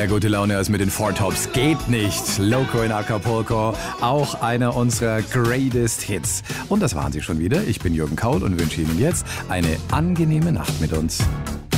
mehr gute Laune als mit den Four Tops geht nicht. Loco in Acapulco, auch einer unserer greatest Hits. Und das waren sie schon wieder. Ich bin Jürgen Kaul und wünsche Ihnen jetzt eine angenehme Nacht mit uns.